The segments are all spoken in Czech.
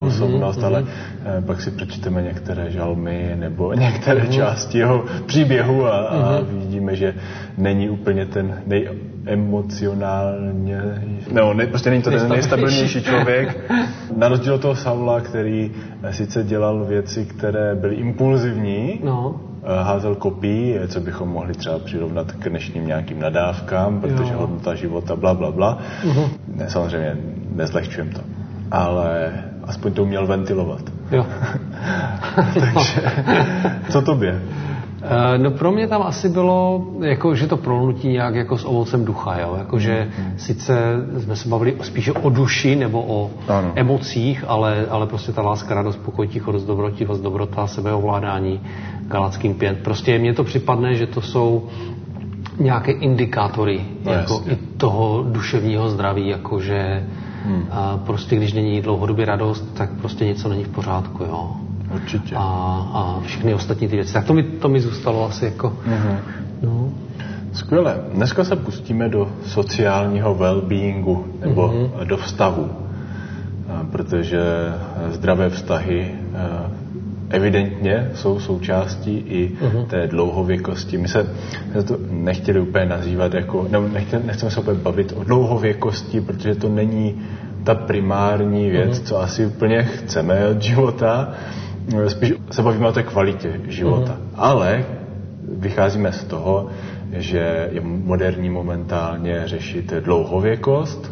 osobnost, ale pak si přečteme některé žalmy nebo některé části jeho příběhu a vidíme, že není úplně ten nejemocionálně, prostě není to ten nejstabilnější člověk. Na rozdíl od toho Saula, který sice dělal věci, které byly impulzivní, házel kopí, co bychom mohli třeba přirovnat k dnešním nějakým nadávkám, protože hodnota života, bla. Samozřejmě nezlehčujem to, ale aspoň to uměl ventilovat. Jo. Takže, co tobě? No pro mě tam asi bylo, jako, že to prolnutí nějak jako s ovocem ducha, jo? Jako, že sice jsme se bavili spíše o duši nebo o emocích, ale prostě ta láska, radost, pokoj, tichost, dobrotivost, dobrota, sebeovládání, Galackým 5. Prostě mně to připadne, že to jsou nějaké indikátory jako i toho duševního zdraví, jakože prostě když není dlouhodobě radost, tak prostě něco není v pořádku, jo. Určitě. A všechny ostatní ty věci. Tak to mi zůstalo asi jako... No. Skvěle. Dneska se pustíme do sociálního well-beingu nebo do vztahu, protože zdravé vztahy evidentně jsou součástí i té dlouhověkosti. My se to nechtěli úplně nazývat jako, nechceme se úplně bavit o dlouhověkosti, protože to není ta primární věc, co asi úplně chceme od života. Spíš se bavíme o té kvalitě života. Ale vycházíme z toho, že je moderní momentálně řešit dlouhověkost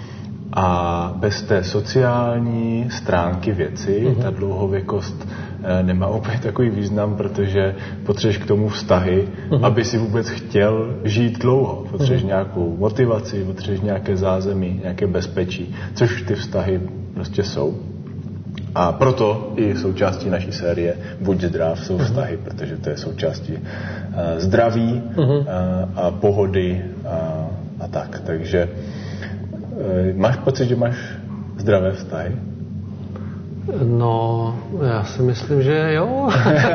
a bez té sociální stránky věci ta dlouhověkost nemá úplně takový význam, protože potřebuješ k tomu vztahy, aby si vůbec chtěl žít dlouho. Potřebuješ nějakou motivaci, potřebuješ nějaké zázemí, nějaké bezpečí, což ty vztahy prostě jsou. A proto i součástí naší série Buď zdrav jsou vztahy, protože to je součástí zdraví a pohody a tak. Takže máš pocit, že máš zdravé vztahy? No, já si myslím, že jo.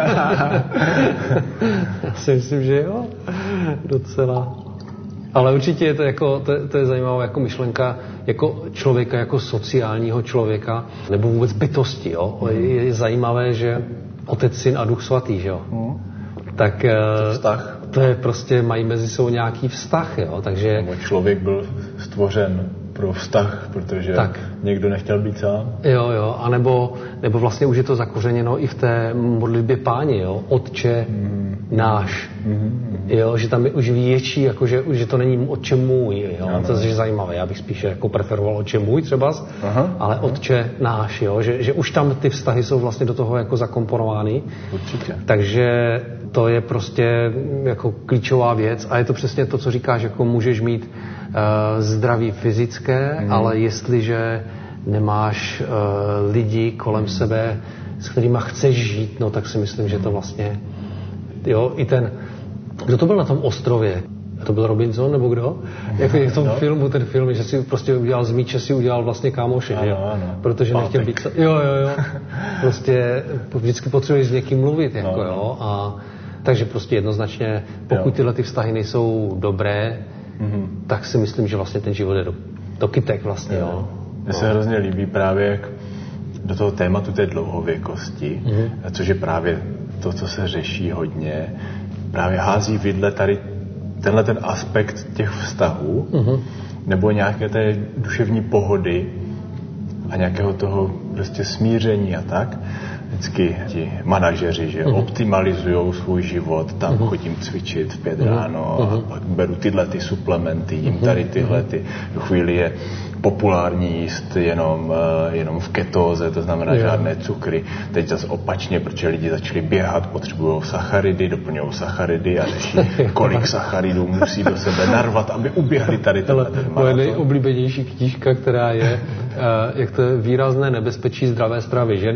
Já si myslím, že jo. Docela. Ale určitě je to jako, to je zajímavá jako myšlenka jako člověka, jako sociálního člověka, nebo vůbec bytosti, jo. Je zajímavé, že Otec, Syn a Duch Svatý, že jo. Tak vztah. To je prostě, mají mezi sebou nějaký vztah, jo, takže... Nebo člověk byl stvořen pro vztah, protože někdo nechtěl být sám. Jo, a nebo vlastně už je to zakořeněno i v té modlitbě Páně, jo, Otče náš, jo, že tam je už větší, jako že to není Otče můj, jo, to je zajímavé, já bych spíše jako preferoval Otče můj třeba, ale Otče náš, jo, že už tam ty vztahy jsou vlastně do toho jako zakomponovány. Určitě. Takže to je prostě jako klíčová věc a je to přesně to, co říkáš, jako můžeš mít zdraví fyzické, ale jestliže nemáš lidi kolem sebe, s kterýma chceš žít, no tak si myslím, že to vlastně, jo, i ten, kdo to byl na tom ostrově? To byl Robinson, nebo kdo? Jako v tom filmu, ten film, že si prostě udělal z míče, si udělal vlastně kámoše, že jo? Protože nechtěl být... Jo. Prostě vždycky potřebuješ s někým mluvit, jako jo, a takže prostě jednoznačně, pokud tyhle ty vztahy nejsou dobré, tak si myslím, že vlastně ten život je do kytek vlastně, jo. Mně se hrozně líbí právě jak do toho tématu té dlouhověkosti, což je právě to, co se řeší hodně, právě hází vidle tady tenhle ten aspekt těch vztahů, nebo nějaké té duševní pohody a nějakého toho prostě smíření a tak. Vždycky ti manažeři, že optimalizujou svůj život, tam chodím cvičit v 5 ráno a pak beru tyhle ty suplementy, jim tady tyhle ty. Do chvíli je populární jíst jenom v ketóze, to znamená žádné cukry. Teď zase opačně, protože lidi začali běhat, potřebují sacharidy, doplňují sacharidy a řeší, kolik sacharidů musí do sebe narvat, aby uběhli tady ten maraton. Moje nejoblíbenější knížka, která je, jak to je výrazné nebezpečí zdravé stravy, že?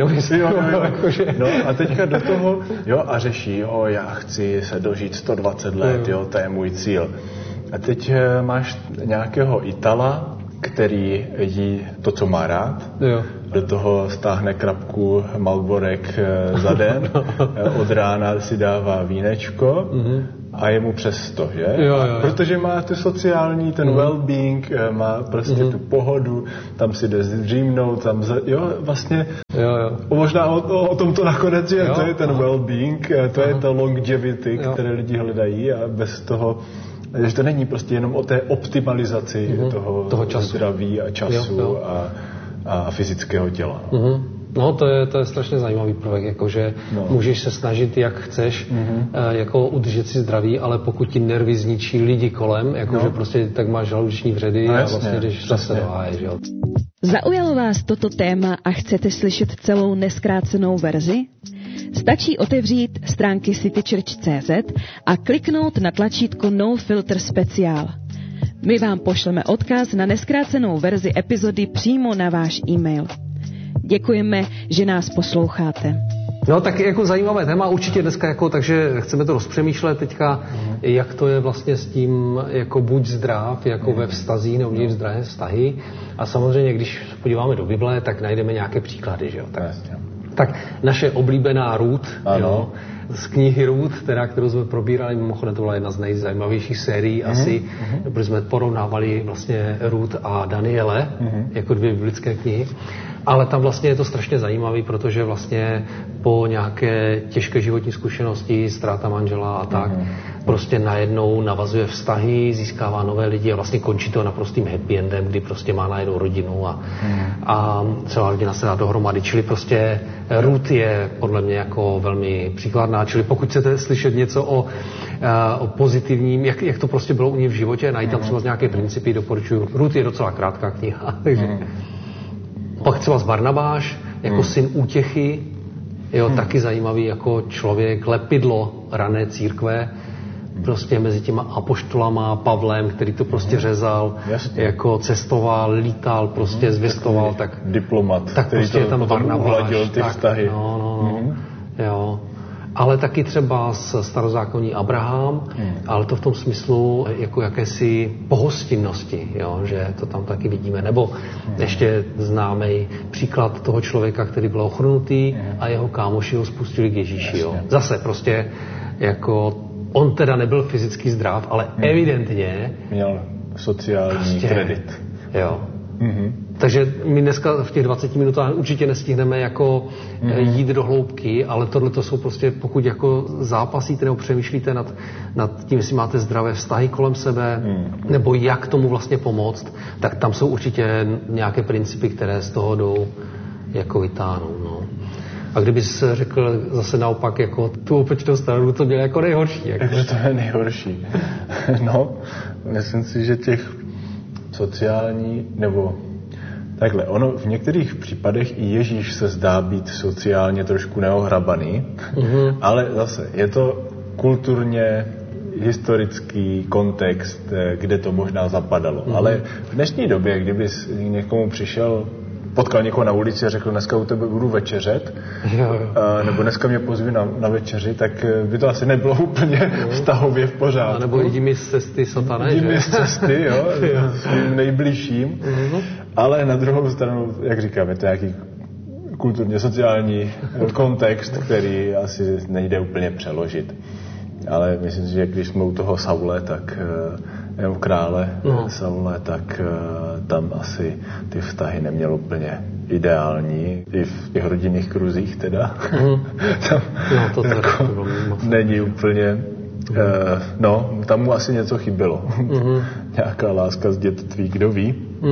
No a teďka do toho, a řeší, já chci se dožít 120 let, to je můj cíl. A teď máš nějakého Itala, který jí to, co má rád, do toho stáhne krabku Marlborek za den, od rána si dává vínečko a je mu přesto, že? Jo. Protože má tu sociální, ten well-being, má prostě tu pohodu, tam si jde dřímnout, tam vlastně možná o tom to nakonec je, to je ten well-being, to je ta longevity, které lidi hledají a bez toho, že to není prostě jenom o té optimalizaci toho času. Zdraví a času a fyzického těla. No, to je strašně zajímavý prvek, jakože můžeš se snažit, jak chceš, jako udržet si zdraví, ale pokud ti nervy zničí lidi kolem, jakože prostě tak máš žaludeční vředy a vlastně jdeš zase do háje, že jo. Zaujalo vás toto téma a chcete slyšet celou nezkrácenou verzi? Stačí otevřít stránky citychurch.cz a kliknout na tlačítko No Filter Speciál. My vám pošleme odkaz na nezkrácenou verzi epizody přímo na váš e-mail. Děkujeme, že nás posloucháte. No tak jako zajímavé téma určitě dneska, jako, takže chceme to rozpřemýšlet teďka, jak to je vlastně s tím, jako buď zdrav, jako ve vztazí, nebo v zdravé vztahy. A samozřejmě, když podíváme do Bible, tak najdeme nějaké příklady, že jo. Tak naše oblíbená Ruth, jo, z knihy Ruth, kterou jsme probírali, mimochodem to byla jedna z nejzajímavějších sérií asi, protože jsme porovnávali vlastně Ruth a Daniele, jako dvě biblické knihy. Ale tam vlastně je to strašně zajímavý, protože vlastně po nějaké těžké životní zkušenosti, ztráta manžela a tak, prostě najednou navazuje vztahy, získává nové lidi a vlastně končí to naprostým happy endem, kdy prostě má najednou rodinu a celá rodina se dá dohromady. Čili prostě Ruth je podle mě jako velmi příkladná. Čili pokud chcete slyšet něco o pozitivním, jak to prostě bylo u ní v životě, najít tam třeba nějaké principy, doporučuji. Ruth je docela krátká kniha, takže... Pak třeba Barnabáš, jako syn útěchy, taky zajímavý jako člověk, lepidlo rané církve, prostě mezi těma apoštolama, Pavlem, který to prostě řezal, jako cestoval, lítal, prostě zvěstoval, tak diplomat, tak který prostě to tam Barnabáš, ty vztahy. Jo. Ale taky třeba starozákonní Abraham, ale to v tom smyslu jako jakési pohostinnosti, jo, že to tam taky vidíme. Nebo ještě známý příklad toho člověka, který byl ochrnutý a jeho kámoši ho spustili k Ježíši. Jo. Zase prostě jako on teda nebyl fyzicky zdrav, ale evidentně měl sociální prostě, kredit. Jo. Takže my dneska v těch 20 minutách určitě nestihneme jako jít do hloubky, ale tohle to jsou prostě, pokud jako zápasíte nebo přemýšlíte nad tím, jestli máte zdravé vztahy kolem sebe, nebo jak tomu vlastně pomoct, tak tam jsou určitě nějaké principy, které z toho jdou jako vytáhnou. No. A kdybys řekl zase naopak jako tu opačnou stranu, to bylo jako nejhorší. Jako. Takže to je nejhorší. No, myslím si, že těch sociální, nebo takhle, ono v některých případech i Ježíš se zdá být sociálně trošku neohrabaný, ale zase je to kulturně historický kontext, kde to možná zapadalo. Ale v dnešní době, kdybys někomu potkal někoho na ulici a řekl, dneska u tebe budu večeřet, nebo dneska mě pozví na večeři, tak by to asi nebylo úplně vztahově v pořádku. A nebo jdi mi z cesty, satane, jdi mi z cesty, svým nejbližším. Ale na druhou stranu, jak říkám, je to nějaký kulturně sociální kontext, který asi nejde úplně přeložit. Ale myslím si, že když jsme u toho Saule, tak u krále Saule, tak tam asi ty vztahy neměl úplně ideální. I v těch rodinných kruzích teda. Tam to jako není úplně... tam mu asi něco chybělo. Nějaká láska z dětství, kdo ví.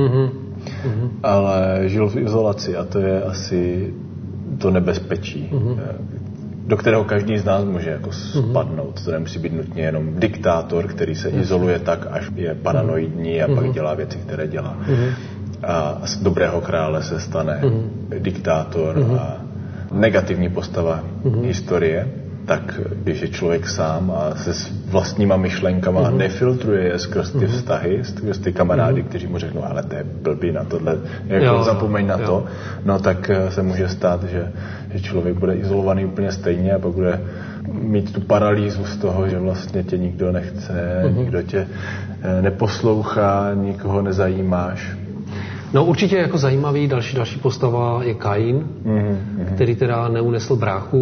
Ale žil v izolaci a to je asi to nebezpečí, do kterého každý z nás může jako spadnout. To nemusí být nutně jenom diktátor, který se izoluje tak, až je paranoidní a pak dělá věci, které dělá. A z dobrého krále se stane diktátor a negativní postava historie. Tak když je člověk sám a se vlastníma myšlenkama nefiltruje je skrz ty vztahy, skrz ty kamarády, kteří mu řeknou, ale to je blbý na tohle, jako zapomeň na to, no tak se může stát, že člověk bude izolovaný úplně stejně a pak bude mít tu paralýzu z toho, že vlastně tě nikdo nechce, nikdo tě neposlouchá, nikoho nezajímáš. No určitě jako zajímavý další postava je Kain, který teda neunesl bráchu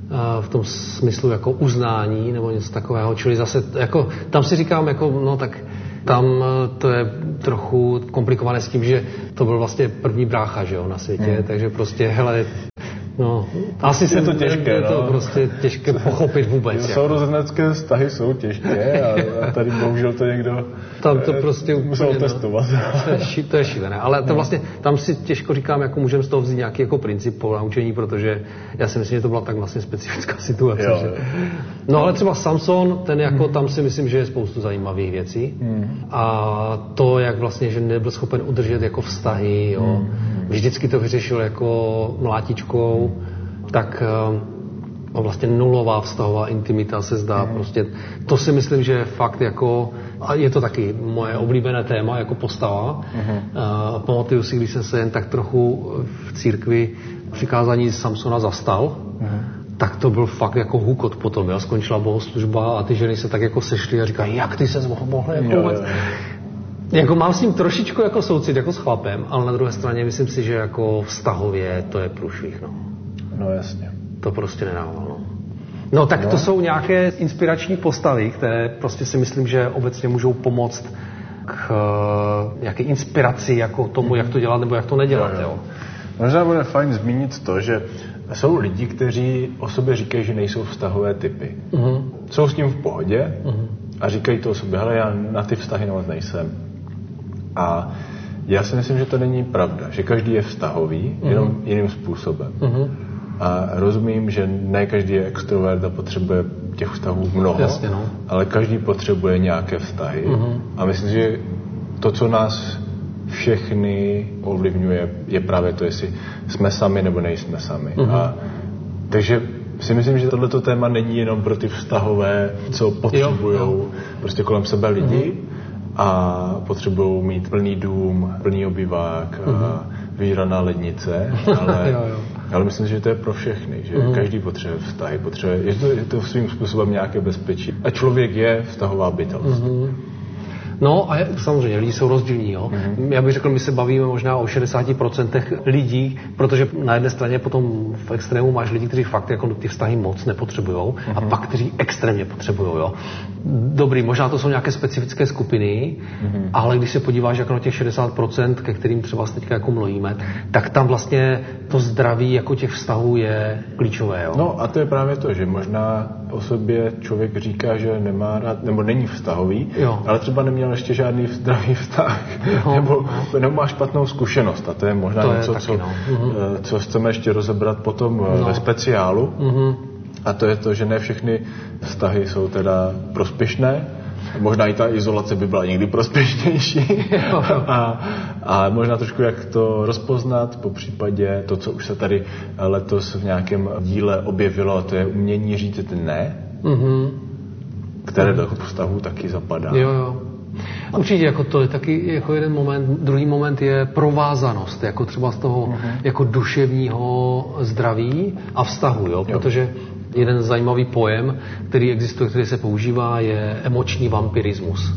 v tom smyslu jako uznání nebo něco takového, čili zase jako, tam si říkám, jako, no tak tam to je trochu komplikované s tím, že to byl vlastně první brácha, že jo, na světě, takže prostě, hele, no, asi je to těžké, je to prostě těžké pochopit vůbec. Sourozenecké vztahy jsou těžké a tady bohužel to někdo tam to prostě musel testovat. To je šílené, ale to vlastně, tam si těžko říkám, jako můžeme z toho vzít nějaký jako princip po naučení, protože já si myslím, že to byla tak vlastně specifická situace. Jo, že... No ale třeba Samson, ten jako tam si myslím, že je spoustu zajímavých věcí a to, jak vlastně, že nebyl schopen udržet jako vztahy, jo. Vždycky to vyřešil jako mlátičkou, tak vlastně nulová vztahová intimita se zdá prostě. To si myslím, že je fakt jako, a je to taky moje oblíbené téma jako postava. Pamatuju si, když jsem se jen tak trochu v církvi přikázání Samsona zastal, tak to byl fakt jako hukot potom, jo? Skončila bohoslužba a ty ženy se tak jako sešly a říkají, jak ty ses mohl jako vůbec... Jako mám s ním trošičku jako soucit, jako s chlapem, ale na druhé straně myslím si, že jako vztahově to je průšvih, no. No jasně. To prostě nedávalo. No tak to jsou nějaké inspirační postavy, které prostě si myslím, že obecně můžou pomoct k nějaké inspiraci jako tomu, jak to dělat nebo jak to nedělat, jo. Možná bude fajn zmínit to, že jsou lidi, kteří o sobě říkají, že nejsou vztahové typy. Jsou s tím v pohodě a říkají to o sobě, hele, já na ty vztahy moc nejsem. A já si myslím, že to není pravda, že každý je vztahový, jenom jiným způsobem. A rozumím, že ne každý je extrovert a potřebuje těch vztahů mnoho, jasně, no. Ale každý potřebuje nějaké vztahy. A myslím, že to, co nás všechny ovlivňuje, je právě to, jestli jsme sami nebo nejsme sami. A takže si myslím, že tohleto téma není jenom pro ty vztahové, co potřebujou prostě kolem sebe lidi a potřebují mít plný dům, plný obyvák, vyžraná lednice, ale myslím, že to je pro všechny, že každý potřebuje vztahy, je to svým způsobem nějaké bezpečí. A člověk je vztahová bytost. No a samozřejmě, lidi jsou rozdílní. Jo? Já bych řekl, my se bavíme možná o 60% lidí, protože na jedné straně potom v extrému máš lidi, kteří fakt jako ty vztahy moc nepotřebujou a pak, kteří extrémně potřebujou. Jo? Dobrý, možná to jsou nějaké specifické skupiny, ale když se podíváš jako na těch 60%, ke kterým třeba teďka jako mluvíme, tak tam vlastně to zdraví jako těch vztahů je klíčové. Jo? No a to je právě to, že možná o sobě člověk říká, že nemá rád, nebo není vztahový, ale třeba neměl ještě žádný zdravý vztah, nebo má špatnou zkušenost a to je možná něco, co chceme ještě rozebrat potom ve speciálu. A to je to, že ne všechny vztahy jsou teda prospěšné. Možná i ta izolace by byla někdy prospěšnější. A možná trošku jak to rozpoznat, po případě to, co už se tady letos v nějakém díle objevilo, a to je umění říct ne, které do vztahu taky zapadá. Jo. Určitě, jako to je taky jako jeden moment. Druhý moment je provázanost, jako třeba z toho jako duševního zdraví a vztahu, jo? Protože jeden zajímavý pojem, který existuje, který se používá, je emoční vampirismus.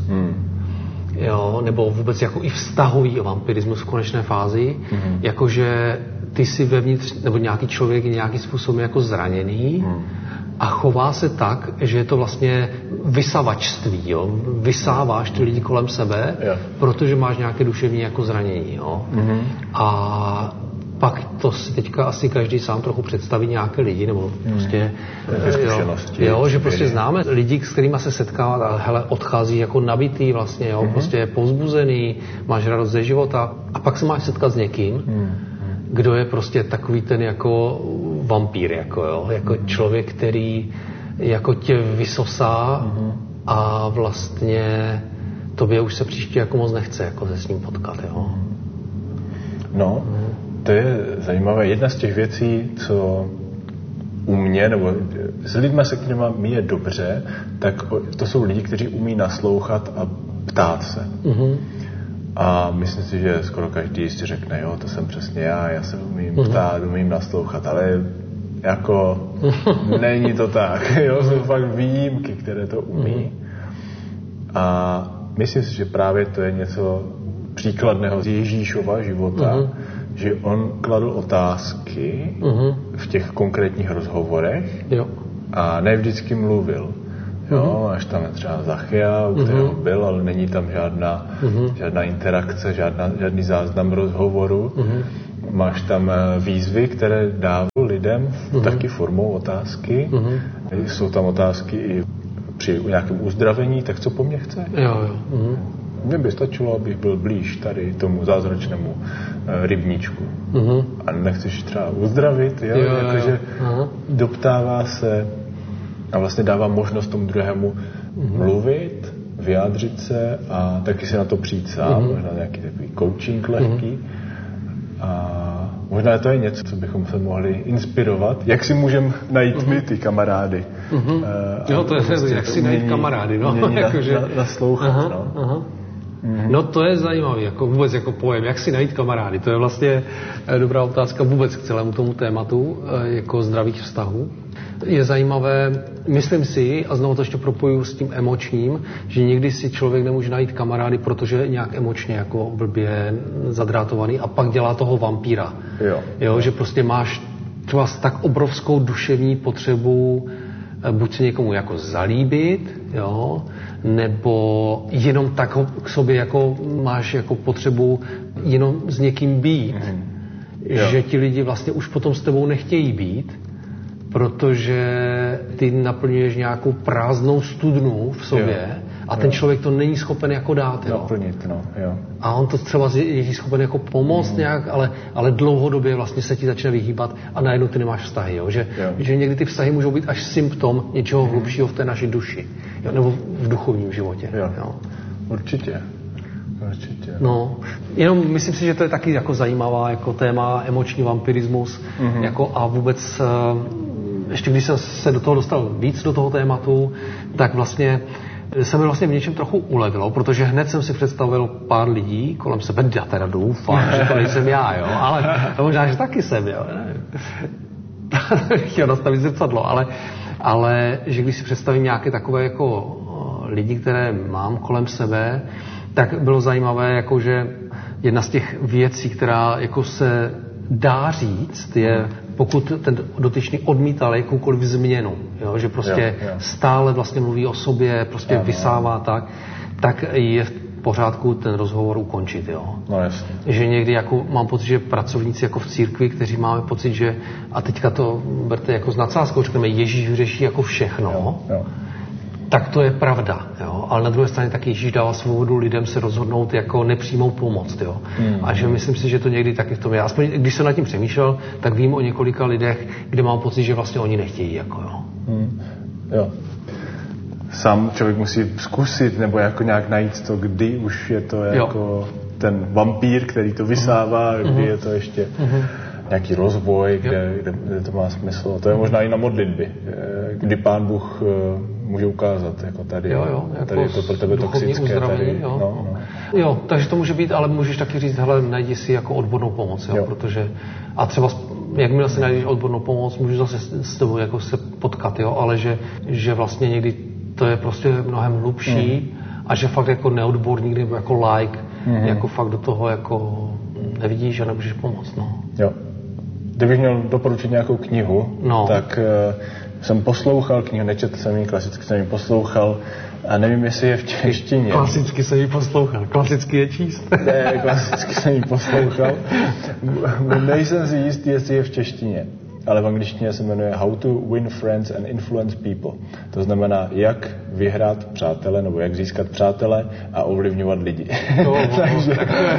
Jo? Nebo vůbec jako i vztahový vampirismus v konečné fázi, jakože ty si vevnitř, nebo nějaký člověk je nějakým způsobem jako zraněný, a chová se tak, že je to vlastně vysavačství, jo? Vysáváš ty lidi kolem sebe, protože máš nějaké duševní jako zranění, jo? A pak to si teďka asi každý sám trochu představí nějaké lidi, nebo prostě že prostě známe lidi, s kterými se setkává a hele, odchází jako nabitý vlastně, jo? Prostě je povzbuzený, máš radost ze života a pak se máš setkat s někým, kdo je prostě takový ten jako vampír, jako člověk, který jako tě vysosá a vlastně tobě už se příště jako moc nechce jako se s ním potkat, jo. No, to je zajímavé. Jedna z těch věcí, co u mě, nebo s lidmi, se kterými mi je dobře, tak to jsou lidi, kteří umí naslouchat a ptát se. A myslím si, že skoro každý si řekne, jo, to jsem přesně já se umím ptát, umím naslouchat, ale jako není to tak, jo, jsou fakt výjimky, které to umí. A myslím si, že právě to je něco příkladného z Ježíšova života, že on kladl otázky v v těch konkrétních rozhovorech Jo. a ne vždycky mluvil. Jo, až tam je třeba Zachea, u kterého byl, ale není tam žádná interakce, žádný záznam rozhovoru. Máš tam výzvy, které dává lidem taky formou otázky. Jsou tam otázky i při nějakém uzdravení, tak co po mně chce? Jo. Mně by stačilo, abych byl blíž tady tomu zázračnému rybníčku. A nechceš třeba uzdravit, jakože doptává se a vlastně dává možnost tomu druhému mluvit, vyjádřit se a taky si na to přijít sám, možná nějaký takový coaching lehký. A možná to je něco, co bychom se mohli inspirovat. Jak si můžeme najít my ty kamarády? Jo, to je vlastně jak si najít kamarády, no. Naslouchat, No to je zajímavý, jako vůbec jako pojem, jak si najít kamarády. To je vlastně dobrá otázka vůbec k celému tomu tématu, jako zdravých vztahů. Je zajímavé, myslím si, a znovu to ještě propojuju s tím emočním, že někdy si člověk nemůže najít kamarády, protože je nějak emočně jako blbě zadrátovaný a pak dělá toho vampíra. Jo, že prostě máš třeba tak obrovskou duševní potřebu buď se někomu jako zalíbit, jo, nebo jenom tak ho k sobě jako máš jako potřebu jenom s někým být, že ti lidi vlastně už potom s tebou nechtějí být, protože ty naplňuješ nějakou prázdnou studnu v sobě a ten člověk to není schopen jako dát. Naplnit, jo. A on to třeba je schopen jako pomoct nějak, ale dlouhodobě vlastně se ti začne vyhýbat a najednou ty nemáš vztahy. Jo? Že někdy ty vztahy můžou být až symptom něčeho hlubšího v té naší duši. Jo? Nebo v duchovním životě. Jo? Určitě. No, jenom myslím si, že to je taky jako zajímavá jako téma, emoční vampirismus, jako a vůbec ještě když jsem se do toho dostal víc do toho tématu, tak vlastně se mi vlastně v něčem trochu ulevilo, protože hned jsem si představil pár lidí kolem sebe, já teda doufám, že to nejsem já, jo, ale možná, že taky jsem, jo. Chtěl nastavit zrcadlo, ale že když si představím nějaké takové jako lidi, které mám kolem sebe, tak bylo zajímavé, jako že jedna z těch věcí, která jako se dá říct, je pokud ten dotyčný odmítal jakoukoliv změnu, jo, že prostě stále vlastně mluví o sobě, prostě vysává tak je v pořádku ten rozhovor ukončit. Jo. No jasně. Že někdy jako mám pocit, že pracovníci jako v církvi, kteří máme pocit, že a teďka to berte jako s nadsázkou, řekneme, Ježíš řeší jako všechno, tak to je pravda. Jo. Ale na druhé straně taky Ježíš dává svobodu lidem se rozhodnout jako nepřímou pomoc. Jo. A že myslím si, že to někdy taky v tom je. Aspoň když jsem nad tím přemýšlel, tak vím o několika lidech, kde mám pocit, že vlastně oni nechtějí. Jako, jo. Sám člověk musí zkusit nebo jako nějak najít to, kdy už je to jako ten vampír, který to vysává, kdy je to ještě nějaký rozvoj, kde to má smysl. To je možná i na modlitby, kdy Pán Bůh může ukázat, jako tady, tady je to pro tebe toxické. Tady, Jo, takže to může být, ale můžeš taky říct, hele, najdi si jako odbornou pomoc, protože a třeba jakmile si najdeš odbornou pomoc, můžeš zase s tebou jako se potkat, ale že vlastně někdy to je prostě mnohem hlubší a že fakt jako neodborník nebo jako like, jako fakt do toho jako nevidíš a nemůžeš pomoct. Jo. Kdybych měl doporučit nějakou knihu, tak jsem poslouchal knihu, nečetl jsem ji, klasicky jsem ji poslouchal a nevím, jestli je v češtině. Klasicky jsem ji poslouchal, klasicky je číst. Ne, klasicky jsem ji poslouchal. Nejsem si jistý, jestli je v češtině, ale v angličtině se jmenuje How to Win Friends and Influence People. To znamená, jak vyhrát přátele, nebo jak získat přátele a ovlivňovat lidi. Takže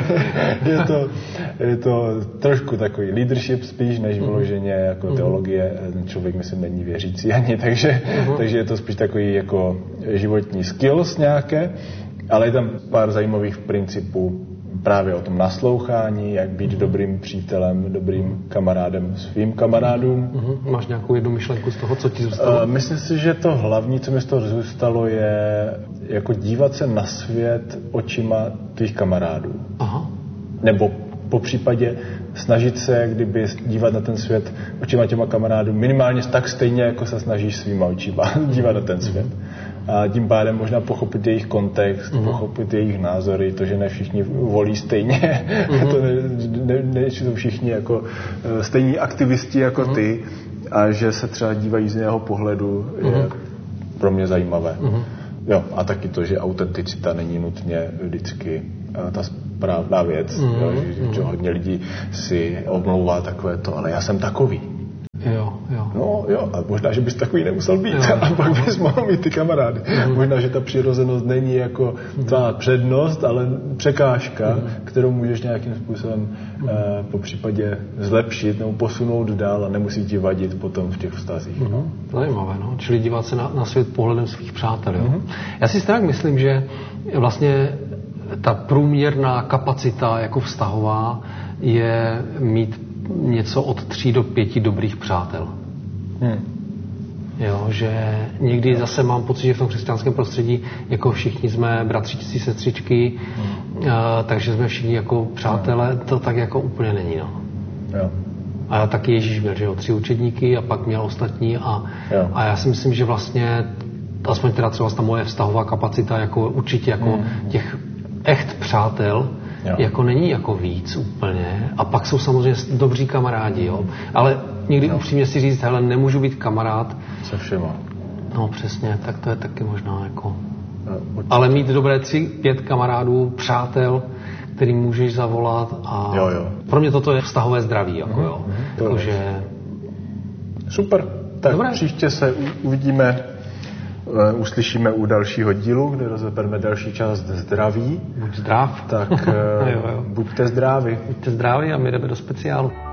je to trošku takový leadership spíš, než vyloženě jako teologie. Člověk, myslím, není věřící ani, takže je to spíš takový jako životní skills nějaké, ale je tam pár zajímavých principů právě o tom naslouchání, jak být dobrým přítelem, dobrým kamarádem svým kamarádům. Máš nějakou jednu myšlenku z toho, co ti zůstalo? Myslím si, že to hlavní, co mi z toho zůstalo, je jako dívat se na svět očima tvých kamarádů. Aha. Nebo po případě snažit se kdyby dívat na ten svět očima těma kamarádů minimálně tak stejně, jako se snažíš svýma očima dívat na ten svět. A tím pádem možná pochopit jejich kontext, pochopit jejich názory, to, že ne všichni volí stejně, to nejsou všichni jako stejní aktivisti jako ty a že se třeba dívají z jiného pohledu, je pro mě zajímavé. Jo, a taky to, že autenticita není nutně vždycky ta správná věc, že hodně lidí si omlouvá takové to, ale já jsem takový. Jo. No jo, a možná, že bys takový nemusel být, a pak bys mohl mít ty kamarády. Možná, že ta přirozenost není jako tvá přednost, ale překážka, kterou můžeš nějakým způsobem po případě zlepšit nebo posunout dál a nemusí ti vadit potom v těch vztazích. Zajímavé, no. Čili dívat se na svět pohledem svých přátel. Já si tak myslím, že vlastně ta průměrná kapacita jako vztahová je mít něco od 3 do 5 dobrých přátel. Jo, že někdy zase mám pocit, že v tom křesťanském prostředí jako všichni jsme bratříčci, sestřičky, takže jsme všichni jako přátelé, to tak jako úplně není. No. Jo. A taky Ježíš měl, že jo, 3 učedníky a pak měl ostatní a já si myslím, že vlastně aspoň teda třeba ta moje vztahová kapacita jako určitě jako těch echt přátel jako není jako víc úplně. A pak jsou samozřejmě dobří kamarádi, jo. Ale někdy upřímně si říct, hele, nemůžu být kamarád se všema. No přesně, tak to je taky možná jako... Ale mít dobré 3-5 kamarádů, přátel, kterým můžeš zavolat a... Jo. Pro mě toto je vztahové zdraví, jako jo. Jakože... Super. Tak dobré. Příště se uvidíme, uslyšíme u dalšího dílu, kde rozebereme další část zdraví. Buď zdrav. Tak buďte zdraví. Buďte zdraví a my jdeme do speciálu.